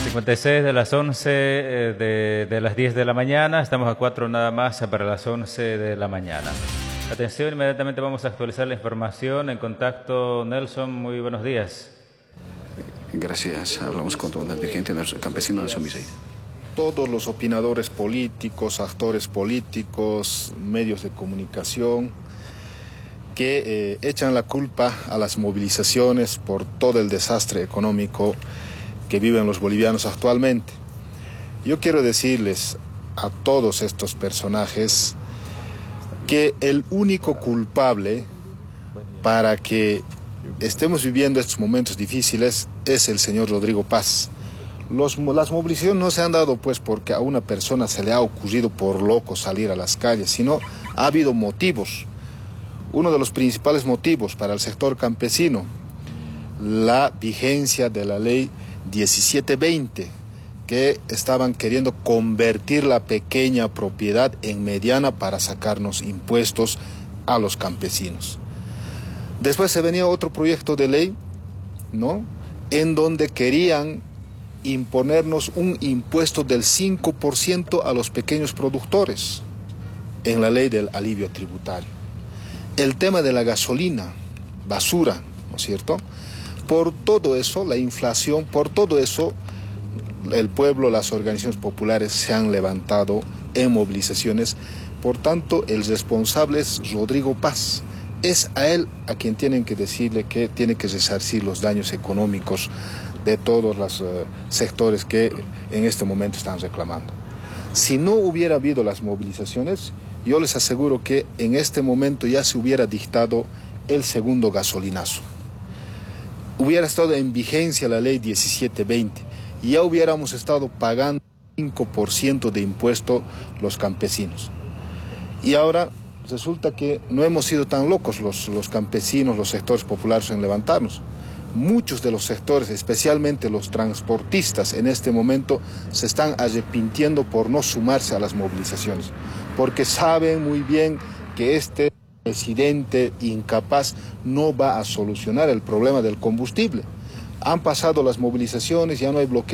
56 de las 11 de las 10 de la mañana, estamos a 4 nada más para las 11 de la mañana. Atención, inmediatamente vamos a actualizar la información. En contacto, Nelson, muy buenos días. Gracias, hablamos con el dirigente campesino Nelson Vicey. Todos los opinadores políticos, actores políticos, medios de comunicación, que echan la culpa a las movilizaciones por todo el desastre económico que viven los bolivianos actualmente. Yo quiero decirles a todos estos personajes que el único culpable para que estemos viviendo estos momentos difíciles es el señor Rodrigo Paz. Las movilizaciones no se han dado pues porque a una persona se le ha ocurrido por loco salir a las calles, sino ha habido motivos. Uno de los principales motivos para el sector campesino, la vigencia de la ley 1720, que estaban queriendo convertir la pequeña propiedad en mediana para sacarnos impuestos a los campesinos. Después se venía otro proyecto de ley, ¿no?, en donde querían imponernos un impuesto del 5% a los pequeños productores, en la ley del alivio tributario. El tema de la gasolina, basura, ¿no es cierto? Por todo eso, la inflación, por todo eso, el pueblo, las organizaciones populares se han levantado en movilizaciones. Por tanto, el responsable es Rodrigo Paz. Es a él a quien tienen que decirle que tiene que resarcir los daños económicos de todos los sectores que en este momento están reclamando. Si no hubiera habido las movilizaciones, yo les aseguro que en este momento ya se hubiera dictado el segundo gasolinazo. Hubiera estado en vigencia la ley 1720 y ya hubiéramos estado pagando 5% de impuesto los campesinos. Y ahora resulta que no hemos sido tan locos los campesinos, los sectores populares en levantarnos. Muchos de los sectores, especialmente los transportistas, en este momento se están arrepintiendo por no sumarse a las movilizaciones, porque saben muy bien que este presidente incapaz no va a solucionar el problema del combustible. Han pasado las movilizaciones, ya no hay bloqueo.